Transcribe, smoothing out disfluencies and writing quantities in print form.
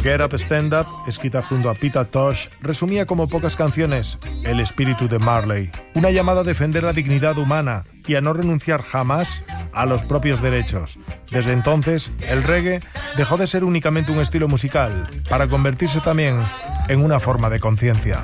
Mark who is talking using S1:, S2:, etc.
S1: Get Up Stand Up, escrita junto a Peter Tosh, resumía como pocas canciones el espíritu de Marley, una llamada a defender la dignidad humana y a no renunciar jamás a los propios derechos. Desde entonces, el reggae dejó de ser únicamente un estilo musical para convertirse también en una forma de conciencia.